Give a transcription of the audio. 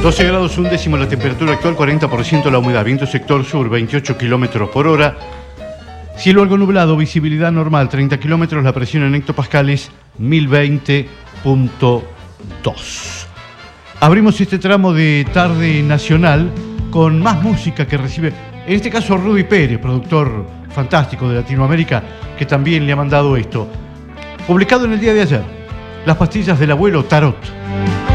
12 grados 1 décimo la temperatura actual, 40% la humedad, viento sector sur, 28 kilómetros por hora. Cielo algo nublado, visibilidad normal, 30 kilómetros, la presión en hectopascales, 1020.2. Abrimos este tramo de tarde nacional con más música que recibe, en este caso Rudy Pérez, productor fantástico de Latinoamérica, que también le ha mandado esto. Publicado en el día de ayer, Las pastillas del abuelo Tarot.